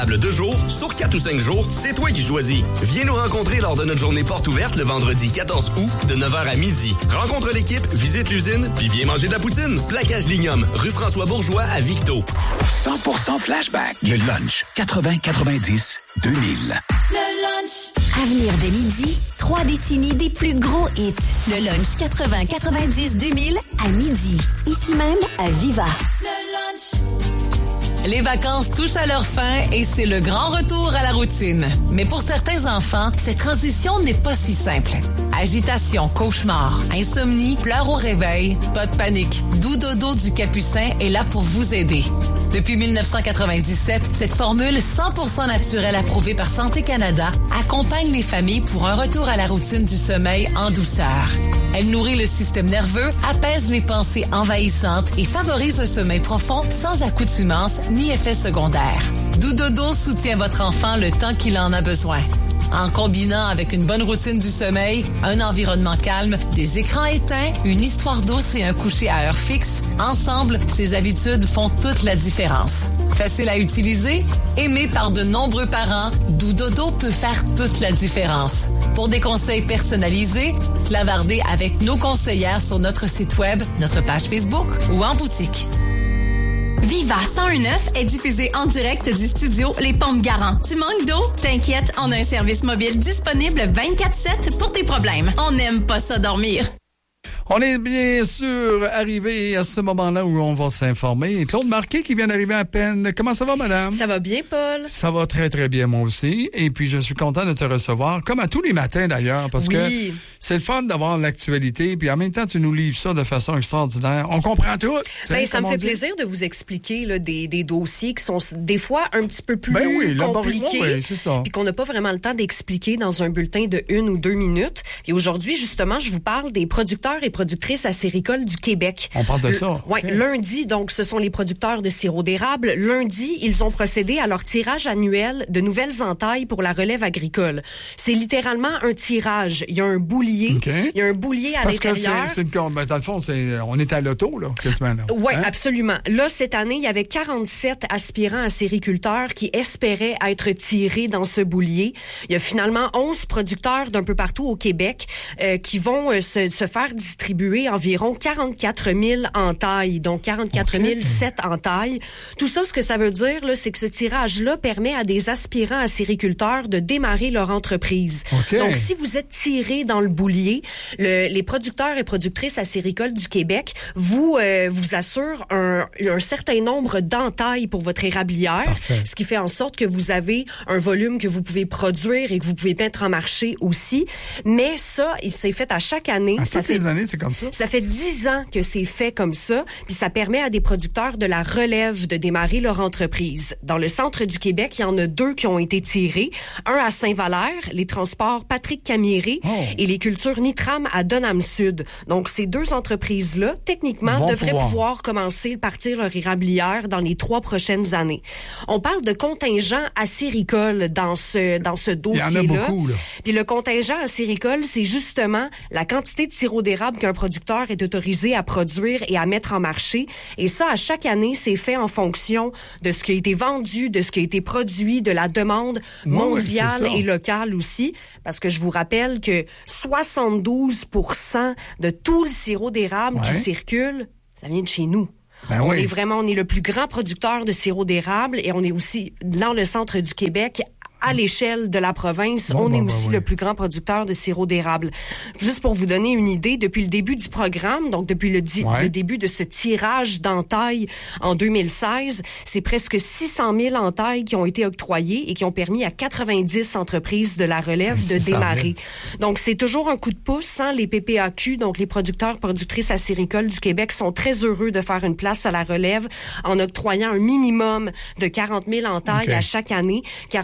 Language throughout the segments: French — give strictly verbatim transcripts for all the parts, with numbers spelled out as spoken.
Deux jours, sur quatre ou cinq jours, c'est toi qui choisis. Viens nous rencontrer lors de notre journée porte ouverte le vendredi quatorze août de neuf heures à midi. Rencontre l'équipe, visite l'usine, puis viens manger de la poutine. Plaquage Lignum, rue François-Bourgeois à Victo. cent pour cent Flashback. Le lunch. quatre-vingts quatre-vingt-dix deux mille. Le lunch. À venir dès midi, trois décennies des plus gros hits. Le lunch quatre-vingts quatre-vingt-dix deux mille à midi. Ici même à Viva. Le lunch. Les vacances touchent à leur fin et c'est le grand retour à la routine. Mais pour certains enfants, cette transition n'est pas si simple. Agitation, cauchemar, insomnie, pleurs au réveil, pas de panique. Doux Dodo du Capucin est là pour vous aider. Depuis dix-neuf cent quatre-vingt-dix-sept, cette formule cent pour cent naturelle approuvée par Santé Canada accompagne les familles pour un retour à la routine du sommeil en douceur. Elle nourrit le système nerveux, apaise les pensées envahissantes et favorise un sommeil profond sans accoutumance ni effet secondaire. Doux Dodo soutient votre enfant le temps qu'il en a besoin. En combinant avec une bonne routine du sommeil, un environnement calme, des écrans éteints, une histoire douce et un coucher à heure fixe, ensemble, ces habitudes font toute la différence. Facile à utiliser, aimé par de nombreux parents, Doux Dodo peut faire toute la différence. Pour des conseils personnalisés, clavardez avec nos conseillères sur notre site web, notre page Facebook ou en boutique. Viva cent un neuf est diffusé en direct du studio Les Pompes Garant. Tu manques d'eau? T'inquiète, on a un service mobile disponible vingt-quatre sept pour tes problèmes. On n'aime pas ça dormir. On est bien sûr arrivé à ce moment-là où on va s'informer. Claude Marquet qui vient d'arriver à peine. Comment ça va, madame? Ça va bien, Paul? Ça va très, très bien, moi aussi. Et puis, je suis content de te recevoir, comme à tous les matins, d'ailleurs, parce oui. que c'est le fun d'avoir l'actualité. Puis, en même temps, tu nous livres ça de façon extraordinaire. On comprend tout. Ben, ça me fait dit. plaisir de vous expliquer là, des, des dossiers qui sont des fois un petit peu plus ben oui, compliqués. Oui, c'est ça. Puis qu'on n'a pas vraiment le temps d'expliquer dans un bulletin de une ou deux minutes. Et aujourd'hui, justement, je vous parle des producteurs et productrices acéricoles du Québec. On parle de ça. Oui, okay. Lundi, donc, ce sont les producteurs de sirop d'érable. Lundi, ils ont procédé à leur tirage annuel de nouvelles entailles pour la relève agricole. C'est littéralement un tirage. Il y a un boulier. Okay. Il y a un boulier à Parce l'intérieur. Parce que c'est, c'est une, ben, dans le fond, c'est, on est à l'auto, là, quasiment. Oui, hein? Absolument. Là, cette année, il y avait quarante-sept aspirants acériculteurs qui espéraient être tirés dans ce boulier. Il y a finalement onze producteurs d'un peu partout au Québec euh, qui vont euh, se, se faire distribuer environ quarante-quatre mille entailles, donc quarante-quatre mille sept okay. entailles. Tout ça, ce que ça veut dire, là, c'est que ce tirage-là permet à des aspirants acériculteurs de démarrer leur entreprise. Okay. Donc, si vous êtes tiré dans le boulier, le, les producteurs et productrices acéricoles du Québec vous euh, vous assurent un, un certain nombre d'entailles pour votre érablière, Parfait. Ce qui fait en sorte que vous avez un volume que vous pouvez produire et que vous pouvez mettre en marché aussi. Mais ça, il s'est fait à chaque année. À ça toutes fait, les années, c'est comme ça? Ça fait dix ans que c'est fait comme ça, puis ça permet à des producteurs de la relève de démarrer leur entreprise. Dans le centre du Québec, il y en a deux qui ont été tirés. Un à Saint-Valère, les transports Patrick Camieré oh. et les cultures Nitram à Donham-Sud. Donc, ces deux entreprises-là, techniquement, Vont devraient pouvoir. pouvoir commencer à partir leur érablière dans les trois prochaines années. On parle de contingent acéricole dans ce, dans ce dossier-là. Il y en a beaucoup, là. Puis le contingent acéricole, c'est justement la quantité de sirop d'érable qu'un producteur est autorisé à produire et à mettre en marché. Et ça, à chaque année, c'est fait en fonction de ce qui a été vendu, de ce qui a été produit, de la demande mondiale oui, et locale aussi. Parce que je vous rappelle que soixante-douze pour cent de tout le sirop d'érable ouais. qui circule, ça vient de chez nous. Ben on oui. est vraiment, on est le plus grand producteur de sirop d'érable et on est aussi dans le centre du Québec. À l'échelle de la province, bon, on bon, est aussi bon, oui. le plus grand producteur de sirop d'érable. Juste pour vous donner une idée, depuis le début du programme, donc depuis le, di- ouais. le début de ce tirage d'entailles en deux mille seize, c'est presque six cent mille entailles qui ont été octroyées et qui ont permis à quatre-vingt-dix entreprises de la relève de démarrer. Donc, c'est toujours un coup de pouce. Hein? Les P P A Q, donc les producteurs, productrices acéricoles du Québec, sont très heureux de faire une place à la relève en octroyant un minimum de quarante mille entailles okay. à chaque année. quarante mille entailles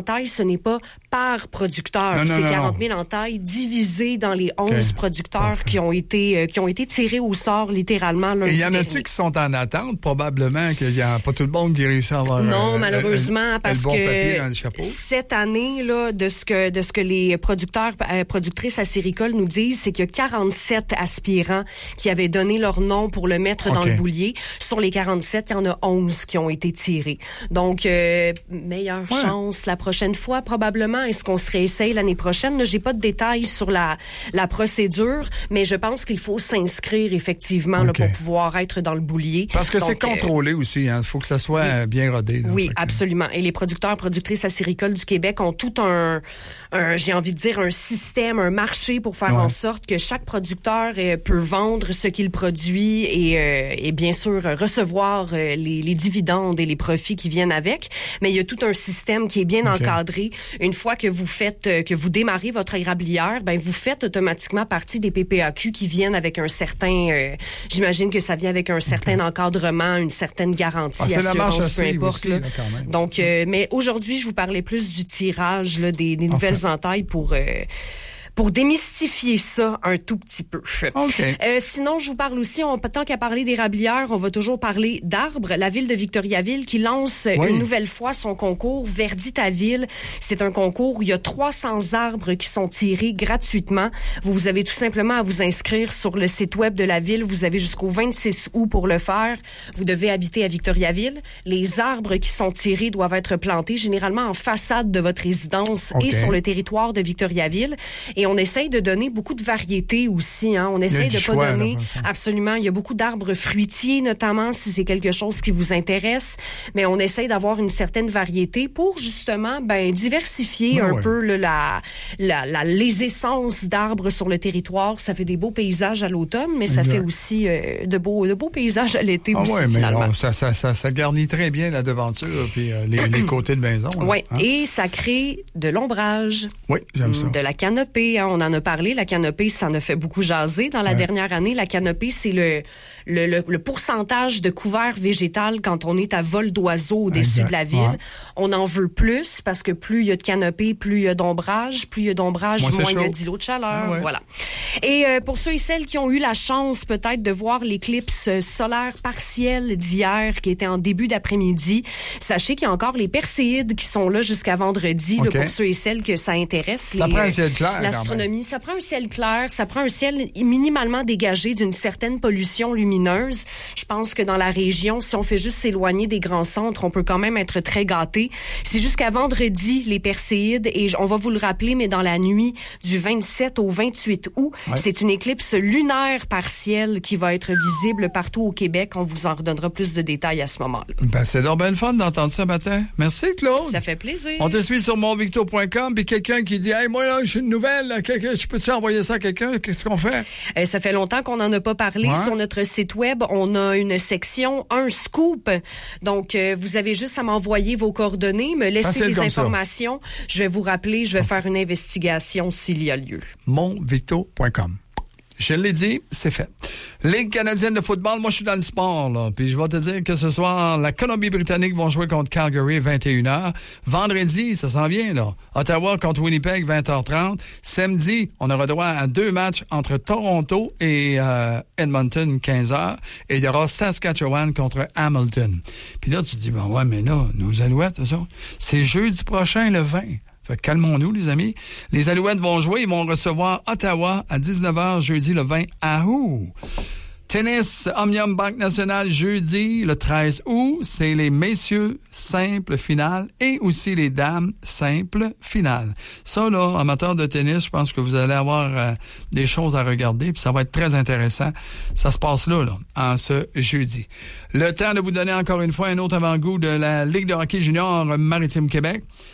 entailles, ce n'est pas par producteur. Non, non, c'est non, quarante non. mille entailles divisées dans les onze Okay. producteurs Parfait. qui ont été euh, qui ont été tirés au sort littéralement lundi Et il y en dernier. a-tu qui sont en attente? Probablement qu'il n'y a pas tout le monde qui réussit à avoir Non, euh, malheureusement, euh, parce le bon papier dans que le chapeau. cette année, là, de ce que de ce que les producteurs, euh, productrices acéricoles nous disent, c'est qu'il y a quarante-sept aspirants qui avaient donné leur nom pour le mettre dans Okay. le boulier. Sur les quarante-sept, il y en a onze qui ont été tirés. Donc, euh, meilleure Ouais. chance la prochaine fois, probablement. Est-ce qu'on se réessaye l'année prochaine? Là, j'ai pas de détails sur la la procédure, mais je pense qu'il faut s'inscrire effectivement là, Okay. pour pouvoir être dans le boulier. Parce que c'est Donc, euh, contrôlé aussi. Il faut que ça soit euh, bien rodé. là. oui, Fait que- absolument. Et les producteurs, productrices acéricoles du Québec ont tout un, un j'ai envie de dire, un système, un marché pour faire Ouais. en sorte que chaque producteur euh, peut vendre ce qu'il produit et, euh, et bien sûr euh, recevoir euh, les, les dividendes et les profits qui viennent avec. Mais il y a tout un système qui est bien Okay. encadré. Une fois que vous faites, euh, que vous démarrez votre érablière, ben vous faites automatiquement partie des P P A Q qui viennent avec un certain, euh, j'imagine que ça vient avec un certain encadrement, une certaine garantie, Ah, c'est la marche assurance, à peu suivre importe. aussi, là. là, quand même. Donc, euh, mais aujourd'hui, je vous parlais plus du tirage là, des, des nouvelles Enfin. entailles pour euh, pour démystifier ça un tout petit peu. OK. Euh, sinon, je vous parle aussi, on, tant qu'à parler d'érablières, on va toujours parler d'arbres. La ville de Victoriaville qui lance Oui. une nouvelle fois son concours Verdis ta ville. C'est un concours où il y a trois cents arbres qui sont tirés gratuitement. Vous, vous avez tout simplement à vous inscrire sur le site web de la ville. Vous avez jusqu'au vingt-six août pour le faire. Vous devez habiter à Victoriaville. Les arbres qui sont tirés doivent être plantés généralement en façade de votre résidence OK. et sur le territoire de Victoriaville. Et on essaye de donner beaucoup de variétés aussi. Hein. On essaye du de pas choix, là, donner... dans le fond. Absolument. Il y a beaucoup d'arbres fruitiers, notamment, si c'est quelque chose qui vous intéresse. Mais on essaye d'avoir une certaine variété pour, justement, ben diversifier Ah un ouais. peu là, la, la, la, les essences d'arbres sur le territoire. Ça fait des beaux paysages à l'automne, mais ça Exact. fait aussi euh, de, beaux, de beaux paysages à l'été Ah aussi, ouais, mais finalement. on- ça, ça, ça, ça garnit très bien la devanture puis euh, les, les côtés de maison. là. Oui, Hein? et ça crée de l'ombrage. Oui, j'aime ça. De la canopée, hein, on en a parlé. La canopée, ça en a fait beaucoup jaser dans la Ouais. dernière année. La canopée, c'est le, le, le, le pourcentage de couvert végétal quand on est à vol d'oiseau au-dessus Exact. de la ville. Ouais. On en veut plus parce que plus il y a de canopée, plus il y a d'ombrage. Plus il y a d'ombrage, Moins c'est moins il y a chaud. d'îlots de chaleur. Ah ouais. Voilà. Et euh, pour ceux et celles qui ont eu la chance peut-être de voir l'éclipse solaire partielle d'hier qui était en début d'après-midi, sachez qu'il y a encore les perséides qui sont là jusqu'à vendredi là, OK. pour ceux et celles que ça intéresse. Ça les, prend un euh, ciel clair, quand L'astronomie, ça prend un ciel clair, ça prend un ciel minimalement dégagé d'une certaine pollution lumineuse. Je pense que dans la région, si on fait juste s'éloigner des grands centres, on peut quand même être très gâté. C'est jusqu'à vendredi, les perséides, et on va vous le rappeler, mais dans la nuit du vingt-sept au vingt-huit août, Ouais. c'est une éclipse lunaire partielle qui va être visible partout au Québec. On vous en redonnera plus de détails à ce moment-là. Ben, c'est donc bien le fun d'entendre ça matin. Merci, Claude. Ça fait plaisir. On te suit sur monvicto point com, puis quelqu'un qui dit « Hey, moi, là, j'ai une nouvelle, là, quelqu'un, je peux-tu envoyer ça à quelqu'un? Qu'est-ce qu'on fait? Euh, ça fait longtemps qu'on n'en a pas parlé. Ouais. Sur notre site web, on a une section Un scoop. Donc, euh, vous avez juste à m'envoyer vos coordonnées, me laisser Facile des comme ça. informations. Je vais vous rappeler, je vais faire une investigation s'il y a lieu. monvicto point com. Je l'ai dit, c'est fait. Ligue canadienne de football, moi je suis dans le sport, là. Puis je vais te dire que ce soir, la Colombie-Britannique vont jouer contre Calgary, vingt et une heures. Vendredi, ça s'en vient, là. Ottawa contre Winnipeg, vingt heures trente. Samedi, on aura droit à deux matchs entre Toronto et euh, Edmonton, quinze heures. Et il y aura Saskatchewan contre Hamilton. Puis là, tu te dis, ben ouais, mais là, nos Alouettes, ça, c'est jeudi prochain, le vingt. Fait que calmons-nous, les amis. Les Alouettes vont jouer. Ils vont recevoir Ottawa à dix-neuf heures jeudi le vingt. Ahou! Tennis, Omnium Banque Nationale, jeudi le treize août. C'est les messieurs simples finales et aussi les dames simples finales. Ça, là, amateurs de tennis, je pense que vous allez avoir euh, des choses à regarder. Puis ça va être très intéressant. Ça se passe là, là, en ce jeudi. Le temps de vous donner encore une fois un autre avant-goût de la Ligue de hockey junior Maritime Québec.